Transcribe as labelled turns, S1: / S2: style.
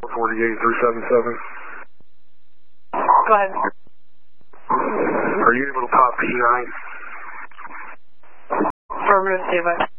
S1: 48377.
S2: Go ahead.
S1: Are you able to pop P9?
S2: Affirmative, stand by.